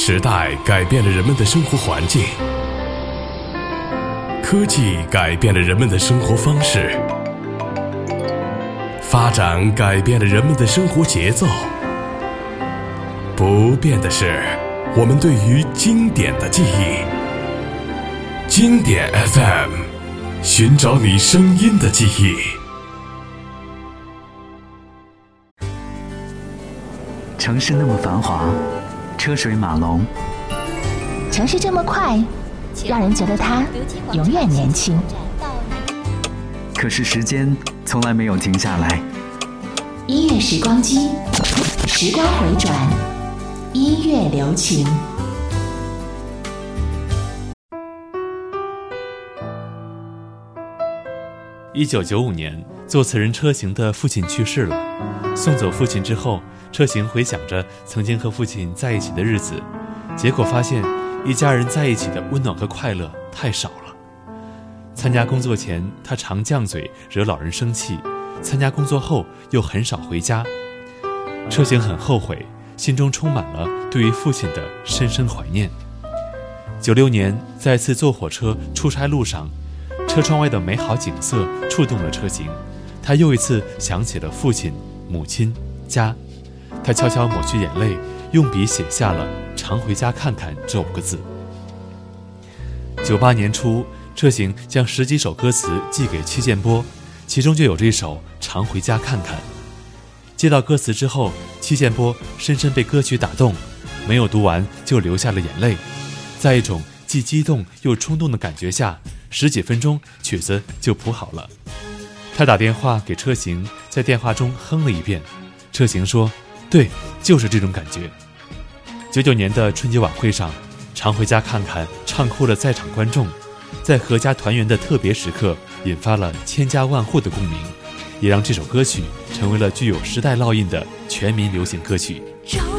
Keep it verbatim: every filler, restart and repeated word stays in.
时代改变了人们的生活环境，科技改变了人们的生活方式，发展改变了人们的生活节奏。不变的是我们对于经典的记忆。经典 F M， 寻找你声音的记忆。 城市那么繁华，车水马龙， 城市这么快，让人觉得它永远年轻。 可是时间从来没有停下来。 音乐时光机，时光回转，音乐留情。 一九九五年，作词人车行的父亲去世了。送走父亲之后，车行回想着曾经和父亲在一起的日子，结果发现一家人在一起的温暖和快乐太少了。参加工作前，他常犟嘴惹老人生气；参加工作后，又很少回家。车行很后悔，心中充满了对于父亲的深深怀念。九六年，在次坐火车出差路上，车窗外的美好景色触动了车行，他又一次想起了父亲、母亲、家。他悄悄抹去眼泪，用笔写下了“常回家看看”这五个字。九八年初，车行将十几首歌词寄给戚建波，其中就有这首“常回家看看”。接到歌词之后，戚建波深深被歌曲打动，没有读完就流下了眼泪。在一种既激动又冲动的感觉下，十几分钟曲子就谱好了。他打电话给车行，在电话中哼了一遍。车行说：“对，就是这种感觉。”九九年的春节晚会上，常回家看看唱哭了在场观众，在阖家团圆的特别时刻，引发了千家万户的共鸣，也让这首歌曲成为了具有时代烙印的全民流行歌曲。 常